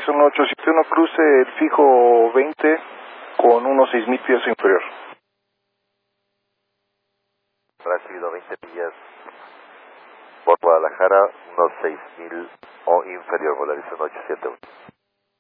Horizon 871, cruce el fijo 20 con unos 6,000 pies inferior. Recibido 20 millas por Guadalajara, unos 6,000 o inferior, Horizon 871.